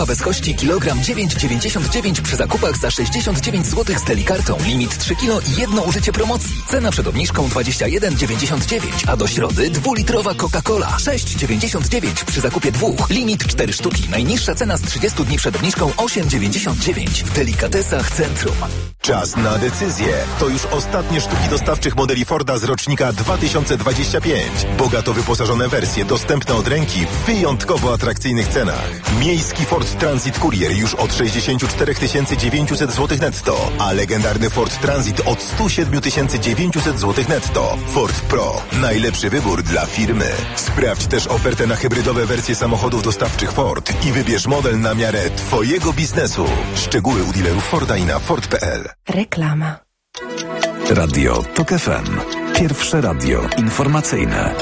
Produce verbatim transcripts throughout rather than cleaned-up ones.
Bez kości kilogram dziewięć dziewięćdziesiąt dziewięć przy zakupach za sześćdziesiąt dziewięć złotych z Delikartą. Limit trzy kilo i jedno użycie promocji. Cena przed obniżką dwadzieścia jeden dziewięćdziesiąt dziewięć, a do środy dwulitrowa Coca-Cola sześć dziewięćdziesiąt dziewięć przy zakupie dwóch. Limit cztery sztuki. Najniższa cena z trzydziestu dni przed obniżką osiem dziewięćdziesiąt dziewięć. W Delikatesach Centrum. Czas na decyzję. To już ostatnie sztuki dostawczych modeli Forda z rocznika dwa tysiące dwadzieścia pięć. Bogato wyposażone wersje dostępne od ręki w wyjątkowo atrakcyjnych cenach. Miejski Ford Transit Courier już od sześćdziesiąt cztery tysiące dziewięćset złotych netto, a legendarny Ford Transit od sto siedem tysięcy dziewięćset złotych netto. Ford Pro. Najlepszy wybór dla firmy. Sprawdź też ofertę na hybrydowe wersje samochodów dostawczych Ford i wybierz model na miarę Twojego biznesu. Szczegóły u dealerów Forda i na Ford kropka p l. Reklama. Radio Tok F M. Pierwsze radio informacyjne.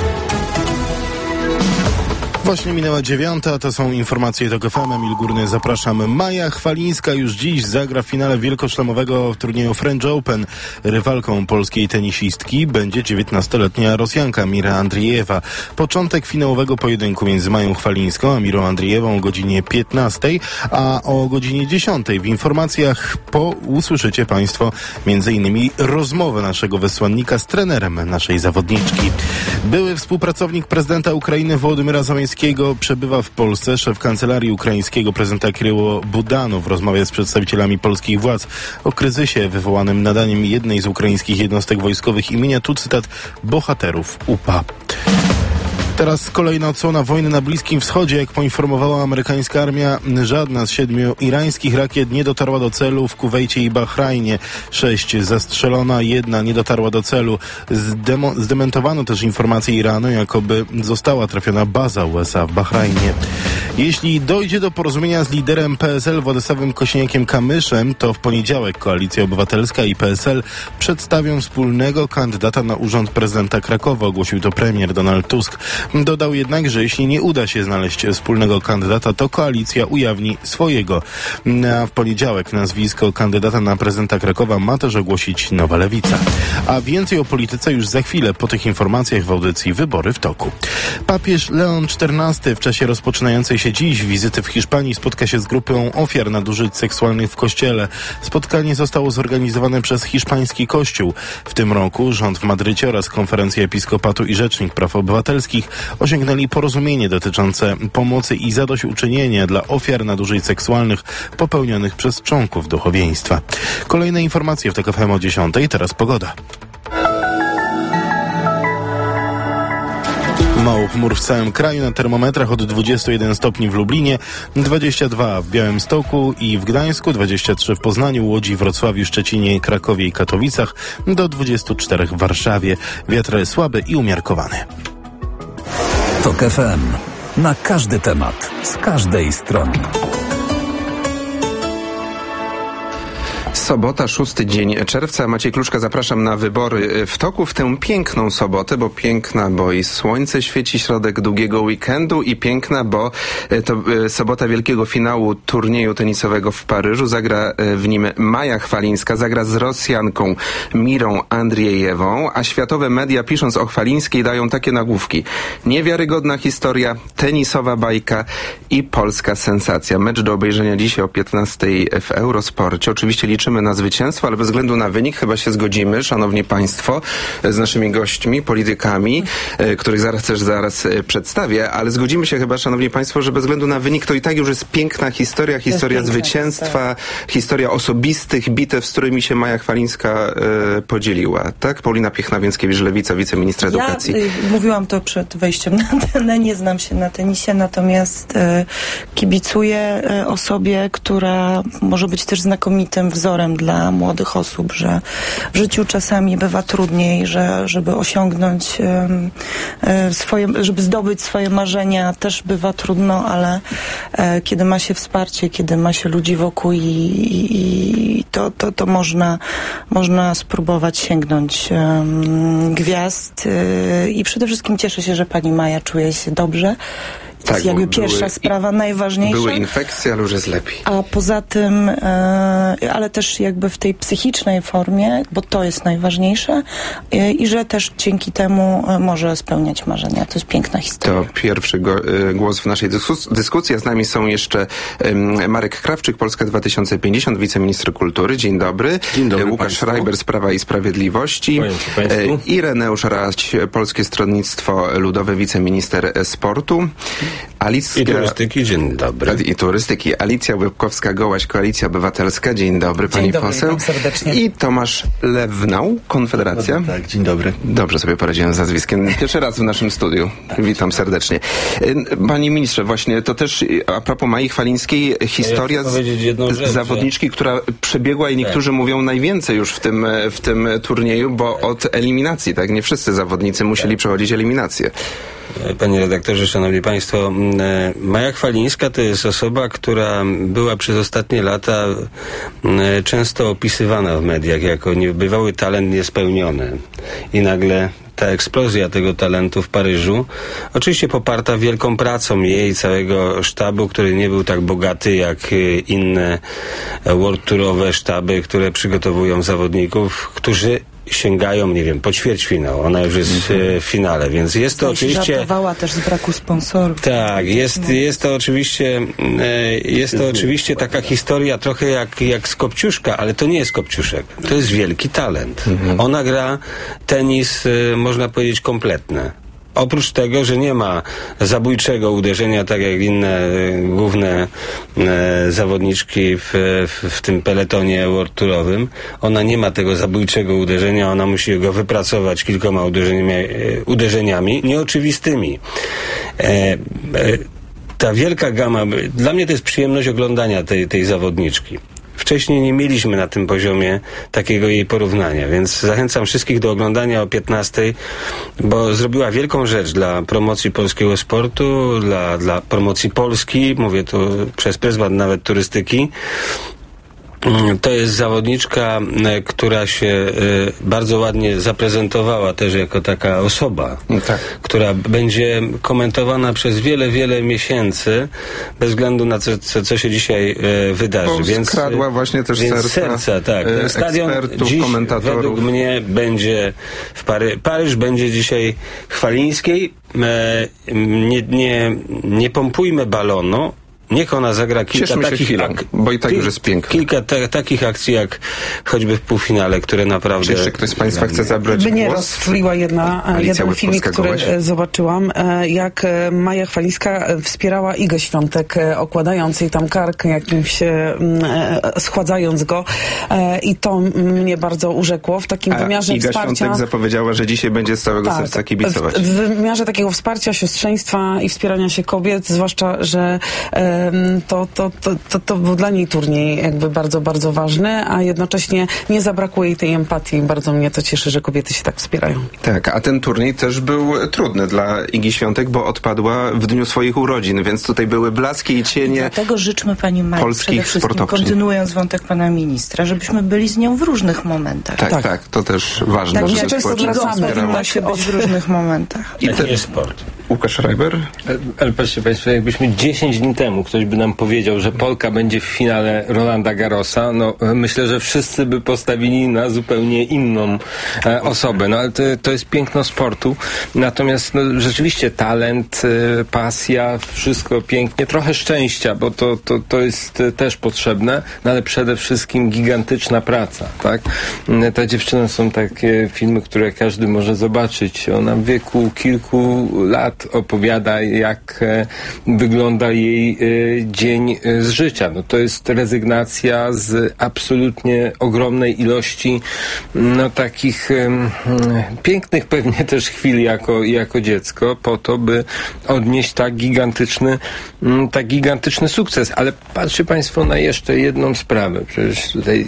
Właśnie minęła dziewiąta, to są informacje Tok F M. Emil Górny, zapraszam. Maja Chwalińska już dziś zagra w finale wielkoszlemowego turnieju French Open. Rywalką polskiej tenisistki będzie dziewiętnastoletnia Rosjanka Mira Andriejewa. Początek finałowego pojedynku między Mają Chwalińską a Mirą Andrijewą o godzinie piętnastej, a o godzinie dziesiątej w informacjach po usłyszycie Państwo między innymi rozmowę naszego wysłannika z trenerem naszej zawodniczki. Były współpracownik prezydenta Ukrainy Wołodymyra Zełenskiego przebywa w Polsce. Szef kancelarii ukraińskiego prezydenta Kiryło Budanow rozmawia z przedstawicielami polskich władz o kryzysie wywołanym nadaniem jednej z ukraińskich jednostek wojskowych imienia, tu cytat, bohaterów U P A. Teraz kolejna odsłona wojny na Bliskim Wschodzie. Jak poinformowała amerykańska armia, żadna z siedmiu irańskich rakiet nie dotarła do celu w Kuwejcie i Bahrajnie. Sześć zastrzelona, jedna nie dotarła do celu. Zdemo- zdementowano też informacje Iranu, jakoby została trafiona baza U S A w Bahrajnie. Jeśli dojdzie do porozumienia z liderem P S L Władysławem Kosiniakiem-Kamyszem, to w poniedziałek Koalicja Obywatelska i P S L przedstawią wspólnego kandydata na urząd prezydenta Krakowa, ogłosił to premier Donald Tusk. Dodał jednak, że jeśli nie uda się znaleźć wspólnego kandydata, to koalicja ujawni swojego. A w poniedziałek nazwisko kandydata na prezydenta Krakowa ma też ogłosić Nowa Lewica. A więcej o polityce już za chwilę po tych informacjach w audycji Wybory w toku. Papież Leon czternasty w czasie rozpoczynającej się dziś wizyty w Hiszpanii spotka się z grupą ofiar nadużyć seksualnych w kościele. Spotkanie zostało zorganizowane przez hiszpański kościół. W tym roku rząd w Madrycie oraz Konferencja Episkopatu i Rzecznik Praw Obywatelskich osiągnęli porozumienie dotyczące pomocy i zadośćuczynienia dla ofiar nadużyć seksualnych popełnionych przez członków duchowieństwa. Kolejne informacje w Tok F M o dziesiątej, teraz pogoda. Mało chmur w całym kraju, na termometrach od dwudziestu jeden stopni w Lublinie, dwadzieścia dwa w Białymstoku i w Gdańsku, dwadzieścia trzy w Poznaniu, Łodzi, Wrocławiu, Szczecinie, Krakowie i Katowicach, do dwudziestu czterech w Warszawie. Wiatr słaby i umiarkowany. Tok F M. Na każdy temat, z każdej strony. Sobota, szósty dzień czerwca. Maciej Kluczka, zapraszam na Wybory w toku w tę piękną sobotę, bo piękna, bo i słońce świeci, środek długiego weekendu i piękna, bo to sobota wielkiego finału turnieju tenisowego w Paryżu. Zagra w nim Maja Chwalińska, zagra z Rosjanką Mirą Andrijewą, a światowe media, pisząc o Chwalińskiej, dają takie nagłówki: niewiarygodna historia, tenisowa bajka i polska sensacja. Mecz do obejrzenia dzisiaj o piętnastej w Eurosporcie. Oczywiście liczymy na zwycięstwo, ale bez względu na wynik chyba się zgodzimy, szanowni państwo, z naszymi gośćmi, politykami, których zaraz też zaraz przedstawię, ale zgodzimy się chyba, szanowni państwo, że bez względu na wynik to i tak już jest piękna historia, historia zwycięstwa, historia osobistych bitew, z którymi się Maja Chwalińska e, podzieliła. Tak? Paulina Piechna-Więckiewicz, Lewica, wiceministra edukacji. Ja y, mówiłam to przed wejściem na antenę, nie znam się na tenisie, natomiast y, kibicuję y, osobie, która może być też znakomitym wzorem dla młodych osób, że w życiu czasami bywa trudniej, że żeby osiągnąć y, y, swoje, żeby zdobyć swoje marzenia, też bywa trudno, ale y, kiedy ma się wsparcie, kiedy ma się ludzi wokół i, i, i to, to, to można, można spróbować sięgnąć y, gwiazd y, i przede wszystkim cieszę się, że pani Maja czuje się dobrze. To jest jakby pierwsza były, sprawa, najważniejsza. Były infekcje, ale już jest lepiej. A poza tym, e, ale też jakby w tej psychicznej formie, bo to jest najważniejsze e, i że też dzięki temu e, może spełniać marzenia. To jest piękna historia. To pierwszy go, e, głos w naszej dyskus- dyskusji, a z nami są jeszcze e, Marek Krawczyk, Polska dwa tysiące pięćdziesiąt, wiceminister kultury. Dzień dobry. Dzień dobry Łukasz państwu. Schreiber z Prawa i Sprawiedliwości. E, Ireneusz Raś, Polskie Stronnictwo Ludowe, wiceminister sportu. Alicja... I turystyki, dzień dobry. I turystyki. Alicja Łebkowska-Gołaś, Koalicja Obywatelska. Dzień dobry, pani dzień dobry, poseł. witam serdecznie. I Tomasz Lewnał, Konfederacja. No, tak, dzień dobry. Dobrze sobie poradziłem z nazwiskiem. Pierwszy raz w naszym studiu. Tak, witam serdecznie. Panie ministrze, właśnie to też a propos Mai Chwalińskiej, historia ja z, rzecz, zawodniczki, że... która przebiegła i niektórzy tak. mówią najwięcej już w tym, w tym turnieju, bo od eliminacji, tak? Nie wszyscy zawodnicy musieli tak. przechodzić eliminację. Panie redaktorze, szanowni państwo, Maja Chwalińska to jest osoba, która była przez ostatnie lata często opisywana w mediach jako niebywały talent niespełniony. I nagle ta eksplozja tego talentu w Paryżu, oczywiście poparta wielką pracą jej, całego sztabu, który nie był tak bogaty jak inne world tourowe sztaby, które przygotowują zawodników, którzy sięgają, nie wiem, po ćwierćfinał. Ona już jest mm-hmm. w finale, więc jest to to oczywiście... żartowała też z braku sponsorów. Tak, jest, jest to oczywiście jest to oczywiście taka historia trochę jak, jak z Kopciuszka, ale to nie jest Kopciuszek. To jest wielki talent. Mm-hmm. Ona gra tenis, można powiedzieć, kompletny. Oprócz tego, że nie ma zabójczego uderzenia, tak jak inne e, główne e, zawodniczki w, w, w tym peletonie world tourowym, ona nie ma tego zabójczego uderzenia, ona musi go wypracować kilkoma uderzeniami, e, uderzeniami nieoczywistymi. E, e, ta wielka gama, dla mnie to jest przyjemność oglądania tej, tej zawodniczki. Wcześniej nie mieliśmy na tym poziomie takiego jej porównania, więc zachęcam wszystkich do oglądania o piętnastej, bo zrobiła wielką rzecz dla promocji polskiego sportu, dla, dla promocji Polski, mówię tu przez pryzmat nawet turystyki. To jest zawodniczka, która się bardzo ładnie zaprezentowała też jako taka osoba, tak. która będzie komentowana przez wiele, wiele miesięcy, bez względu na to, co, co się dzisiaj wydarzy. Bo więc skradła właśnie też więc serca, serca tak. Ten stadion dziś, według mnie, będzie w Pary... Paryż będzie dzisiaj Chwalińskiej. Nie, nie, nie pompujmy balonu. Niech ona zagra kilka Cieszmy takich chwilą, ak- bo i tak już jest pięknie. Kilka ta- takich akcji, jak choćby w półfinale, które naprawdę... Czy jeszcze ktoś z państwa chce zabrać Mnie głos? rozczuliła jedna, jeden filmik, który zobaczyłam, jak Maja Chwalińska wspierała Igę Świątek, okładając jej tam kark, jakimś schładzając go, i to mnie bardzo urzekło w takim A wymiarze Iga wsparcia... Świątek zapowiedziała, że dzisiaj będzie z całego tak, serca kibicować. W, w wymiarze takiego wsparcia, siostrzeństwa i wspierania się kobiet, zwłaszcza, że To, to, to, to, to był dla niej turniej jakby bardzo, bardzo ważny, a jednocześnie nie zabrakło jej tej empatii. Bardzo mnie to cieszy, że kobiety się tak wspierają. Tak, a ten turniej też był trudny dla Igi Świątek, bo odpadła w dniu swoich urodzin, więc tutaj były blaski i cienie. Dlatego życzmy pani Mai przede wszystkim, sportowczyń. kontynuując wątek pana ministra, żebyśmy byli z nią w różnych momentach. Tak, tak, tak to też ważne. Tak, że często powinna się być w różnych momentach. I to jest sport. Łukasz Schreiber? Ale patrzcie państwo, jakbyśmy dziesięć dni temu ktoś by nam powiedział, że Polka będzie w finale Rolanda Garrosa, no myślę, że wszyscy by postawili na zupełnie inną e, osobę. No ale to, to jest piękno sportu. Natomiast no, rzeczywiście talent, e, pasja, wszystko pięknie. Trochę szczęścia, bo to, to, to jest e, też potrzebne, no ale przede wszystkim gigantyczna praca, tak? E, te dziewczyny są takie filmy, które każdy może zobaczyć. Ona w wieku kilku lat opowiada, jak e, wygląda jej e, dzień e, z życia. No, to jest rezygnacja z absolutnie ogromnej ilości no, takich e, pięknych pewnie też chwil jako, jako dziecko, po to, by odnieść tak gigantyczny, m, tak gigantyczny sukces. Ale patrzcie państwo na jeszcze jedną sprawę. Przecież tutaj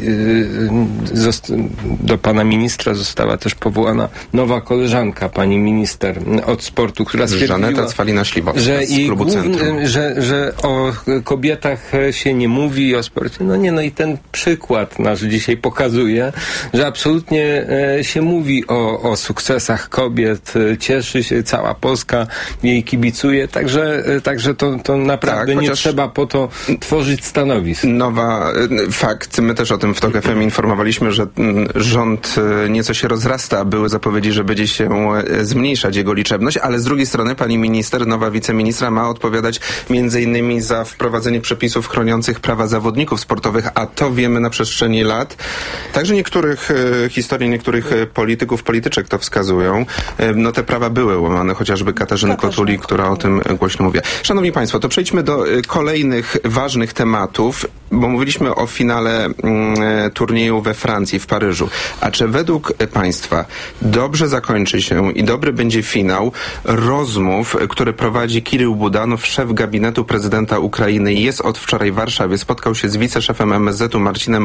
e, zost- do pana ministra została też powołana nowa koleżanka, pani minister od sportu, która z Żaneta Cwalina-Śliwowska że, z klubu główny, Centrum. że, że o kobietach się nie mówi, o sporcie. No nie, no i ten przykład nasz dzisiaj pokazuje, że absolutnie się mówi o, o sukcesach kobiet, cieszy się cała Polska, jej kibicuje, także, także to, to naprawdę tak, nie trzeba po to tworzyć stanowisk. Nowa fakt, my też o tym w TOK F M informowaliśmy, że rząd nieco się rozrasta, były zapowiedzi, że będzie się zmniejszać jego liczebność, ale z drugiej strony pani minister, nowa wiceministra ma odpowiadać między innymi za wprowadzenie przepisów chroniących prawa zawodników sportowych, a to wiemy na przestrzeni lat. Także niektórych e, historii niektórych e, polityków, polityczek to wskazują. E, no te prawa były łamane, chociażby Katarzyny Kotuli, która o tym głośno mówiła. Szanowni Państwo, to przejdźmy do e, kolejnych ważnych tematów, bo mówiliśmy o finale e, turnieju we Francji, w Paryżu. A czy według Państwa dobrze zakończy się i dobry będzie finał rozmów, które prowadzi Kirył Budanow, szef gabinetu prezydenta Ukrainy, jest od wczoraj w Warszawie, spotkał się z wiceszefem M S Z-u Marcinem